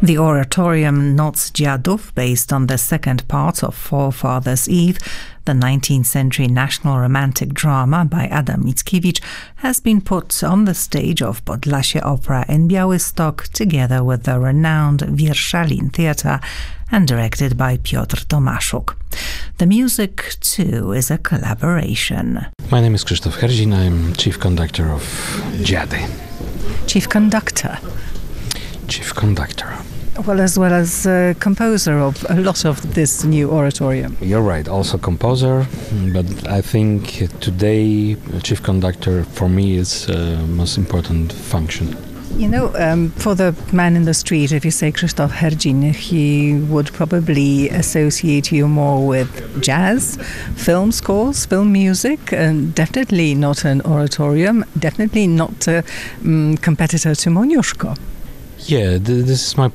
The oratorium Noc Dziadów, based on the second part of Forefathers' Eve, the 19th century national romantic drama by Adam Mickiewicz, has been put on the stage of Podlasie Opera in Białystok together with the renowned Wierszalin Theatre and directed by Piotr Tomaszuk. The music, too, is a collaboration. My name is Krzysztof Herdzin. I'm chief conductor of Dziady. Chief conductor? Chief conductor. Well as composer of a lot of this new oratorium. You're right, also composer, but I think today chief conductor for me is most important function. You know, for the man in the street, if you say Krzysztof Herdzin, he would probably associate you more with jazz, film scores, film music, and definitely not an oratorium, definitely not a competitor to Moniuszko. Yeah, this is my